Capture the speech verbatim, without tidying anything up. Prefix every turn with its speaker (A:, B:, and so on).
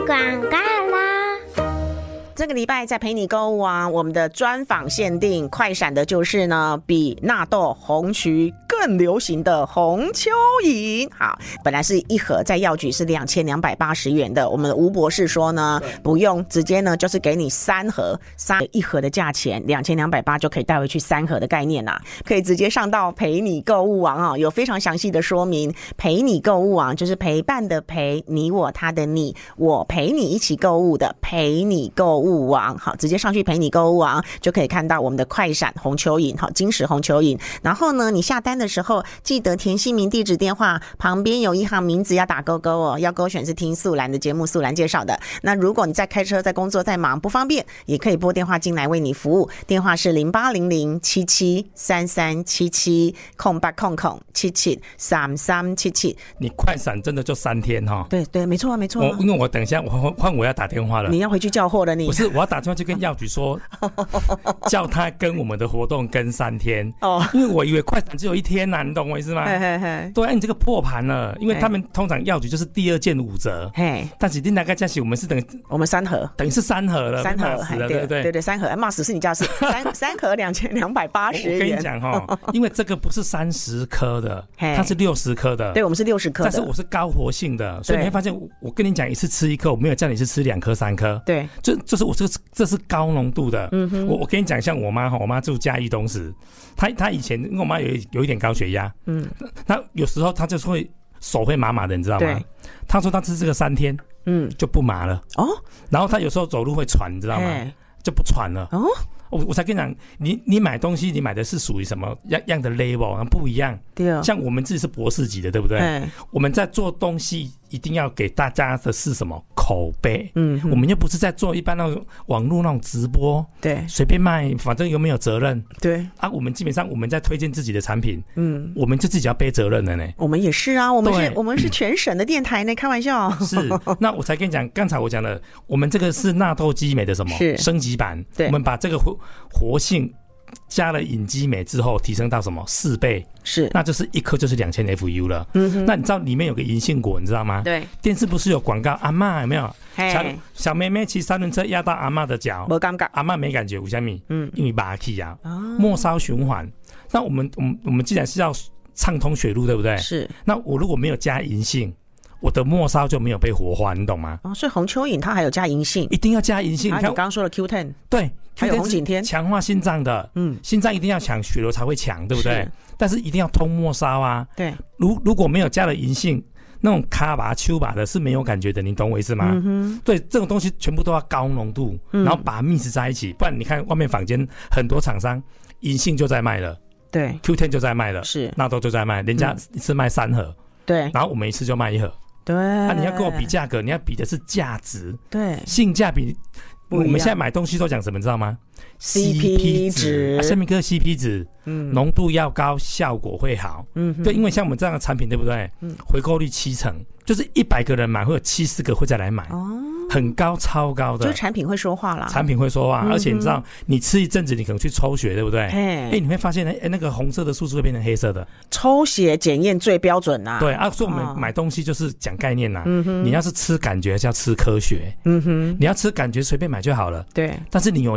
A: 广告啦。
B: 这个礼拜在陪你购物啊，我们的专访限定快闪的就是呢，比纳豆、红曲更流行的红蚯蚓。好，本来是一盒在药局是两千两百八十元的，我们的吴博士说呢，不用，直接呢就是给你三盒，三一盒的价钱两千两百八就可以带回去三盒的概念啦、啊，可以直接上到陪你购物网啊，有非常详细的说明。陪你购物网就是陪伴的陪，你我他的你，我陪你一起购物的陪你购物。物网好，直接上去陪你购物网就可以看到我们的快闪红蚯蚓，好，金石红蚯蚓。然后呢，你下单的时候记得填姓名、地址、电话，旁边有一行名字要打勾勾哦，要勾选是听素兰的节目，素兰介绍的。那如果你在开车、在工作、在忙不方便，也可以拨电话进来为你服务，电话是零八零零七七三三七七空八空空七七三三七七。
C: 你快闪真的就三天哈、哦？
B: 对对，没错啊，没错、啊。
C: 我因为我等一下我换我要打电话了，
B: 你要回去叫货了你，
C: 不是。我要打电话去跟药局说，叫他跟我们的活动跟三天哦，因为我以为快闪只有一天呐、啊，你懂我意思吗？嘿嘿嘿对、啊，你这个破盘了，因为他们通常药局就是第二件五折，嘿，但是你大概加起我们是等于
B: 我们三盒，
C: 等于是三盒了，
B: 三盒
C: 了，对不对？
B: 对对，三盒，骂死是你家是三三盒两千两百八十元。
C: 我跟你讲哈、哦，因为这个不是三十颗的，它是六十颗的，
B: 对，我们是六十颗的，
C: 但是我是高活性的，所以你会发现，我跟你讲一次吃一颗，我没有叫你是吃两颗三颗，
B: 对，
C: 就就是我这个这是高浓度的，嗯哼，我我跟你讲，像我妈哈，我妈住嘉义东石，她她以前因为我妈有有一点高血压，嗯，那有时候她就是会手会麻麻的，你知道吗？她说她吃这个三天，嗯，就不麻了哦，然后她有时候走路会喘，你知道吗？就不喘了哦。我我才跟你讲，你你买东西，你买的是属于什么样样的 label 不一样？对啊，像我们自己是博士级的，对不对？我们在做东西一定要给大家的是什么口碑？嗯，我们又不是在做一般那种网络那种直播，对，随便卖，反正又没有责任。对啊，我们基本上我们在推荐自己的产品，嗯，我们就自己要背责任的呢。
B: 我们也是啊，我们是我们是全省的电台呢，开玩笑。
C: 是，那我才跟你讲，刚才我讲的，我们这个是纳豆激酶的什么升级版？对，我们把这个活活性加了隐激酶之后，提升到什么四倍？是，那就是一颗就是两千 F U 了。嗯哼，那你知道里面有个银杏果，你知道吗？对，电视不是有广告？阿嬷有没有？小小妹妹骑三轮车压到阿嬷的脚，没感觉，阿嬷没感觉，为什么？嗯，因为拔气啊，末梢循环。那我们我们我们既然是要畅通血路，对不对？是。那我如果没有加银杏，我的末梢就没有被活化，你懂吗？
B: 哦，所以红蚯蚓它还有加银杏，
C: 一定要加银杏。
B: 你看我刚刚说的 Q 十， 对，还有红景天，
C: 强化心脏的，嗯，心脏一定要强，血流才会强，对不对？但是一定要通末梢啊。对，如如果没有加了银杏，那种卡拔、丘拔的是没有感觉的，你懂我意思吗？嗯哼，对，这种东西全部都要高浓度，嗯、然后把它 mix 在一起，不然你看外面坊间很多厂商银杏就在卖了，对 ，Q 十 就在卖了，是，纳豆就在卖，人家一次卖三盒，对，然后我们一次就卖一盒。对，啊，你要跟我比价格，你要比的是价值，对，性价比。我们现在买东西都讲什么，你知道吗
B: ？C P 值，
C: 下面个 C P 值，嗯，浓度要高，效果会好，嗯，对，因为像我们这样的产品，对不对？嗯，回购率七成，就是一百个人买，会有七十个会再来买，哦，很高，超高的，
B: 就是产品会说话啦，
C: 产品会说话，嗯、而且你知道，你吃一阵子，你可能去抽血，对不对？哎，欸，你会发现，哎，那个红色的数字会变成黑色的，
B: 抽血检验最标准啊。
C: 对啊，所以我们买东西就是讲概念呐，嗯哼，你要是吃感觉，是要吃科学，嗯哼，你要吃感觉随便买就好了，对，但是你有